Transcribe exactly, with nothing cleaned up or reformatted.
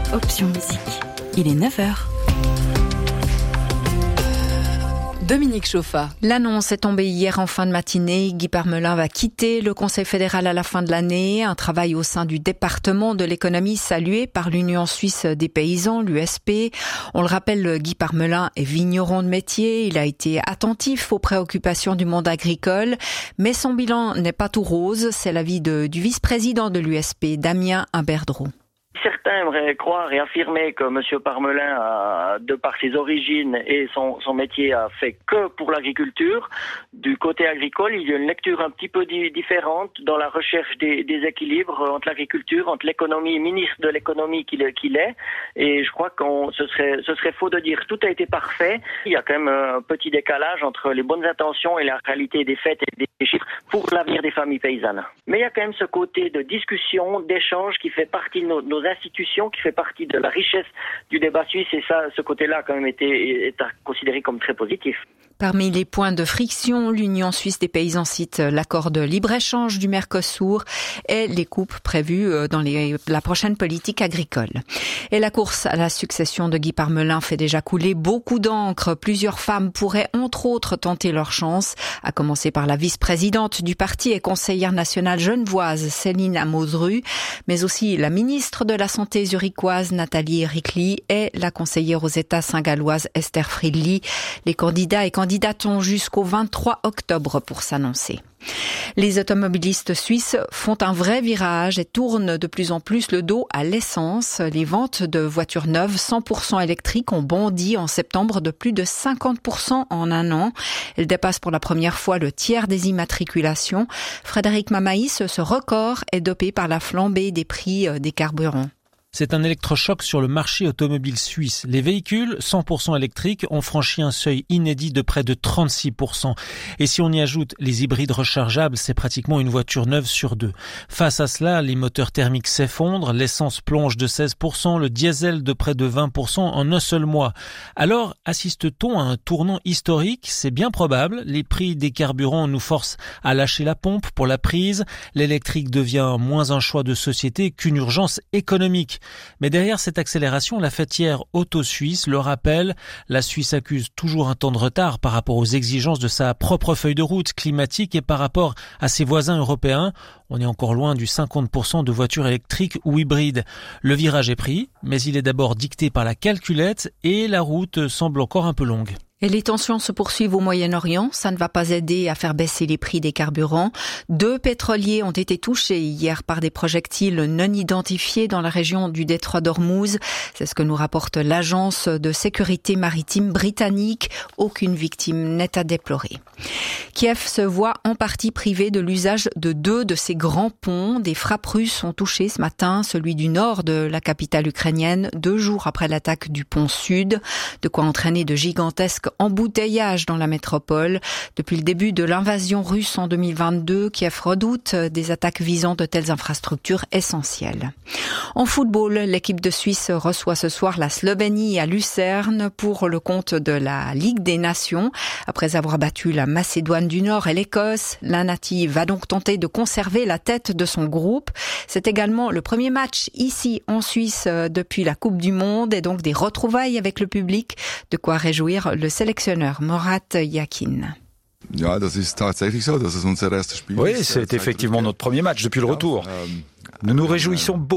Option Musique. Il est neuf heures. Dominique Chauffa. L'annonce est tombée hier en fin de matinée. Guy Parmelin va quitter le Conseil fédéral à la fin de l'année. Un travail au sein du département de l'économie salué par l'Union suisse des paysans, l'U S P. On le rappelle, Guy Parmelin est vigneron de métier. Il a été attentif aux préoccupations du monde agricole. Mais son bilan n'est pas tout rose. C'est l'avis de, du vice-président de l'U S P, Damien Imberdroux. Certains aimeraient croire et affirmer que M. Parmelin, a, de par ses origines et son, son métier, a fait que pour l'agriculture. Du côté agricole, il y a une lecture un petit peu di- différente dans la recherche des, des équilibres entre l'agriculture, entre l'économie, ministre de l'économie qu'il, qu'il est. Et je crois qu'on ce serait, ce serait faux de dire tout a été parfait. Il y a quand même un petit décalage entre les bonnes intentions et la réalité des faits et des chiffres pour l'avenir des familles paysannes. Mais il y a quand même ce côté de discussion, d'échange qui fait partie de nos, nos institutions, qui fait partie de la richesse du débat suisse, et ça, ce côté-là a quand même été est à considérer comme très positif. Parmi les points de friction, l'Union suisse des paysans cite l'accord de libre-échange du Mercosur et les coupes prévues dans les, la prochaine politique agricole. Et la course à la succession de Guy Parmelin fait déjà couler beaucoup d'encre. Plusieurs femmes pourraient entre autres tenter leur chance, à commencer par la vice-présidente du parti et conseillère nationale genevoise Céline Amozru, mais aussi la ministre de la Santé zurichoise Nathalie Ricli et la conseillère aux États saint-galloise Esther Friedli. Les candidats et candidates ont jusqu'au vingt-trois octobre pour s'annoncer. Les automobilistes suisses font un vrai virage et tournent de plus en plus le dos à l'essence. Les ventes de voitures neuves cent pour cent électriques ont bondi en septembre de plus de cinquante pour cent en un an. Elles dépassent pour la première fois le tiers des immatriculations. Frédéric Mamaïs, ce record est dopé par la flambée des prix des carburants. C'est un électrochoc sur le marché automobile suisse. Les véhicules cent pour cent électriques ont franchi un seuil inédit de près de trente-six pour cent. Et si on y ajoute les hybrides rechargeables, c'est pratiquement une voiture neuve sur deux. Face à cela, les moteurs thermiques s'effondrent, l'essence plonge de seize pour cent, le diesel de près de vingt pour cent en un seul mois. Alors, assiste-t-on à un tournant historique ? C'est bien probable. Les prix des carburants nous forcent à lâcher la pompe pour la prise. L'électrique devient moins un choix de société qu'une urgence économique. Mais derrière cette accélération, la fêtière auto-suisse le rappelle, la Suisse accuse toujours un temps de retard par rapport aux exigences de sa propre feuille de route climatique et par rapport à ses voisins européens. On est encore loin du cinquante pour cent de voitures électriques ou hybrides. Le virage est pris, mais il est d'abord dicté par la calculette et la route semble encore un peu longue. Et les tensions se poursuivent au Moyen-Orient. Ça ne va pas aider à faire baisser les prix des carburants. Deux pétroliers ont été touchés hier par des projectiles non identifiés dans la région du détroit d'Ormuz. C'est ce que nous rapporte l'agence de sécurité maritime britannique. Aucune victime n'est à déplorer. Kiev se voit en partie privé de l'usage de deux de ses grands ponts. Des frappes russes ont touché ce matin celui du nord de la capitale ukrainienne, deux jours après l'attaque du pont sud. De quoi entraîner de gigantesques embouteillage dans la métropole. Depuis le début de l'invasion russe en deux mille vingt-deux, Kiev redoute des attaques visant de telles infrastructures essentielles. En football, l'équipe de Suisse reçoit ce soir la Slovénie à Lucerne pour le compte de la Ligue des Nations. Après avoir battu la Macédoine du Nord et l'Écosse, la native va donc tenter de conserver la tête de son groupe. C'est également le premier match ici en Suisse depuis la Coupe du Monde et donc des retrouvailles avec le public, de quoi réjouir le sélectionneur Murat Yakin. Oui, c'est effectivement notre premier match depuis le retour. Nous nous réjouissons beaucoup.